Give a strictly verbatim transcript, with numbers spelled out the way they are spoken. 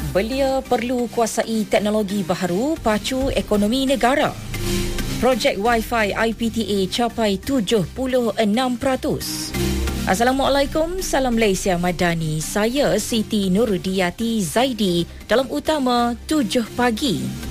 Belia perlu kuasai teknologi baharu pacu ekonomi negara. Projek Wi-Fi I P T A capai tujuh puluh enam peratus. Assalamualaikum, salam Malaysia Madani. Saya Siti Nurudiyati Zaidi dalam utama tujuh pagi.